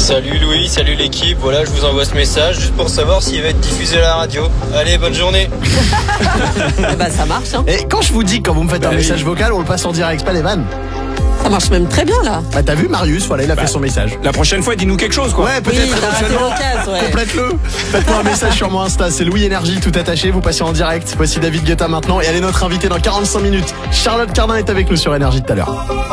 Salut Louis, salut l'équipe. Voilà, je vous envoie ce message juste pour savoir s'il va être diffusé à la radio. Allez, bonne journée. Bah ça marche hein. Et quand je vous dis, quand vous me faites un message vocal, on le passe en direct, pas les vannes. Ça marche même très bien là. Bah t'as vu Marius, voilà, il a fait son message. La prochaine fois, dis-nous quelque chose, quoi. Ouais, peut-être éventuellement. Complète-le. Faites-moi un message sur mon Insta, c'est Louis Énergie, tout attaché. Vous passez en direct. Voici David Guetta maintenant. Et elle est notre invitée dans 45 minutes. Charlotte Cardin est avec nous sur Énergie tout à l'heure.